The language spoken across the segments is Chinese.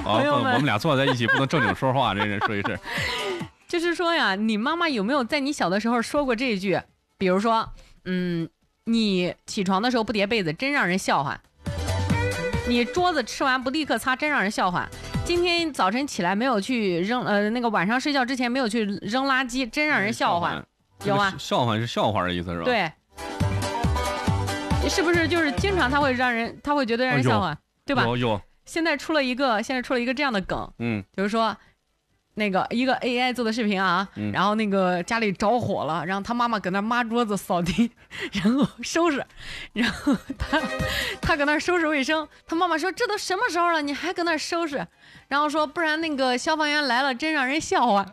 朋友们， 我们俩坐在一起不能正经说话，这是说一声。 就是说呀，你妈妈有没有在你小的时候说过这一句？比如说，你起床的时候不叠被子，真让人笑话；你桌子吃完不立刻擦，真让人笑话；今天早晨起来没有去扔，那个晚上睡觉之前没有去扔垃圾，真让人笑话。有啊， 笑话是笑话的意思是吧？ 对，是不是就是经常他会觉得让人笑话，对吧？ 有。 现在出了一个这样的梗，就是说。那个一个 AI 做的视频啊，然后那个家里着火了，然后他妈妈搁那抹桌子扫地，然后收拾，然后他搁那收拾卫生，他妈妈说这都什么时候了，你还搁那收拾？然后说不然那个消防员来了，真让人笑话。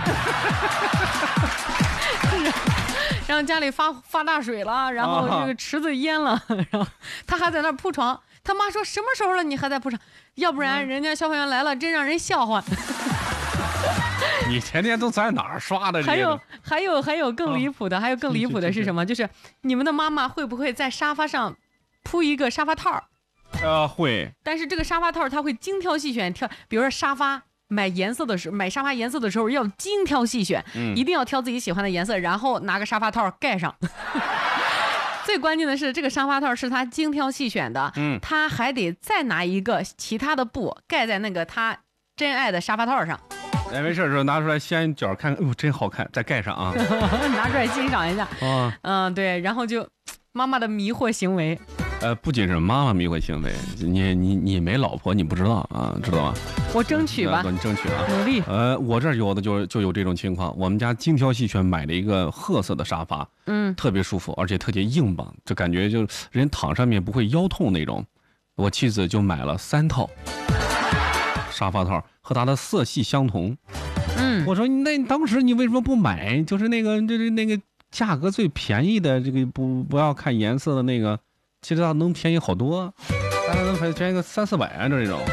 然后家里发大水了，然后这个池子淹了，然后他还在那铺床，他妈说什么时候了，你还在铺床？要不然人家消防员来了，真让人笑话。 你天天都在哪儿刷的？ 还有更离谱的，还有更离谱的是什么？就是你们的妈妈会不会在沙发上铺一个沙发套？ 会。 但是这个沙发套它会精挑细选挑，比如说沙发买沙发颜色的时候要精挑细选，一定要挑自己喜欢的颜色，然后拿个沙发套盖上。最关键的是，这个沙发套是他精挑细选的，他还得再拿一个其他的布盖在那个他真爱的沙发套上。 没事的时候拿出来掀角看看，真好看，再盖上啊。 拿出来欣赏一下。对，然后就妈妈的迷惑行为。 不仅是妈妈迷惑行为，你没老婆你不知道啊，知道吗？ 我争取吧， 你争取啊， 努力。 我这儿有的就有这种情况，我们家精挑细选买了一个褐色的沙发，特别舒服，而且特别硬邦，就感觉就人躺上面不会腰痛那种。我妻子就买了3套沙发套，和它的色系相同。我说那当时你为什么不买？就是那个价格最便宜的，这个不要看颜色的那个，其实它能便宜好多，大概能便宜个300-400啊，这种。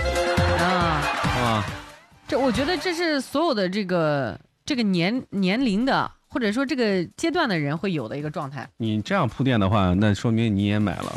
这我觉得这是所有的这个年龄的，或者说这个阶段的人会有的一个状态。 你这样铺垫的话，那说明你也买了。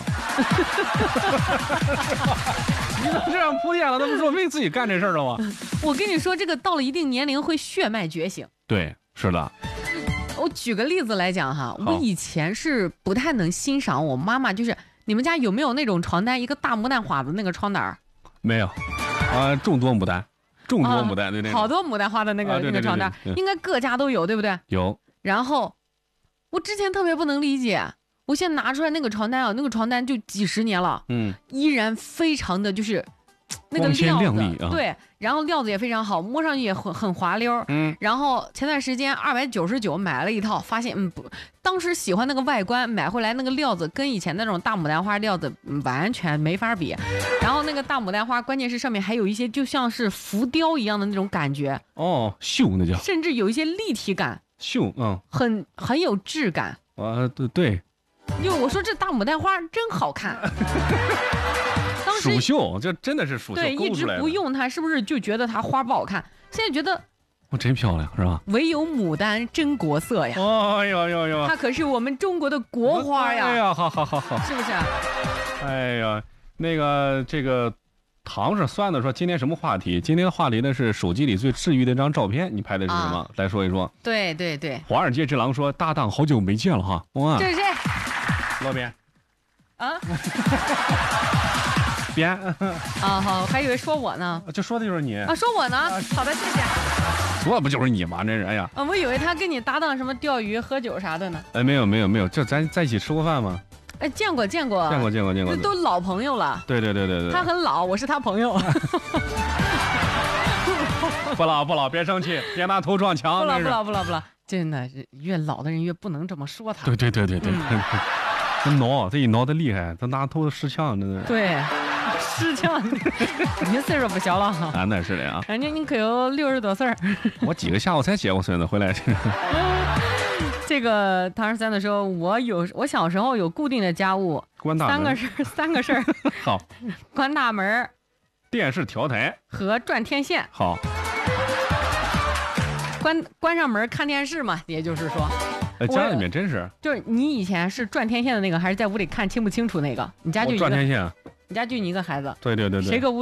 你都这样铺垫了，那不说明自己干这事儿了吗？ 我跟你说，这个到了一定年龄会血脉觉醒。 对，是的。 我举个例子来讲哈，我以前是不太能欣赏我妈妈，就是你们家有没有那种床单，一个大牡丹花的那个床单？没有， 众多牡丹，对那个。 好多牡丹花的那个床单，应该各家都有，对不对？ 有。 然后我之前特别不能理解。我现在拿出来那个床单啊，那个床单就几十年了，依然非常的就是那个料子，对，然后料子也非常好，摸上去也很滑溜，然后前段时间299买了一套，发现当时喜欢那个外观，买回来那个料子跟以前那种大牡丹花料子完全没法比，然后那个大牡丹花，关键是上面还有一些就像是浮雕一样的那种感觉， 绣那叫， 甚至有一些立体感， 绣， 很有质感， 对。 我说这大牡丹花真好看，当时蜀绣，这真的是蜀绣， 对，一直不用它，是不是就觉得它花不好看？现在觉得真漂亮，是吧？ 唯有牡丹真国色呀！ 呦， 它可是我们中国的国花呀！ 哎呀，好， 是不是？ 哎呀，那个这个唐是算的说今天什么话题？今天的话题呢是手机里最治愈的一张照片，你拍的是什么？来说一说。 对， 华尔街之狼说搭档好久没见了哈，哇！ 这是谁？ 老边啊， 边好，还以为说我呢， 就说的就是你啊，说我呢，好的，谢谢。 说不就是你吗？这人，哎呀， 我以为他跟你搭档什么钓鱼、喝酒啥的呢。 没有，就咱在一起吃过饭吗？ 见过，都老朋友了。 对， 他很老，我是他朋友。 不老，别生气，别拿头撞墙。 不老，真的越老的人越不能这么说他。 对，他挠，这一挠的厉害，他拿头失枪，真的。 对，失枪，你岁数不小了哈。 那是的啊。 人家你可有60多岁。 我几个下午才结过孙子回来。 这个唐13的时候，我小时候有固定的家务， 关大门三个事儿。 好， 关大门， 电视调台和转天线。 好， 关上门看电视嘛，也就是说， 家里面真是， 就是你以前是转天线的那个，还是在屋里看清不清楚那个？你家就转天线， 你家就你一个孩子， 对， 谁个屋